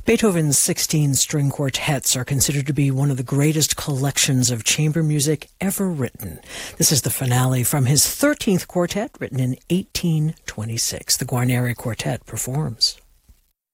Beethoven's 16 string quartets are considered to be one of the greatest collections of chamber music ever written. This is the finale from his 13th quartet, written in 1826. The Guarneri Quartet performs.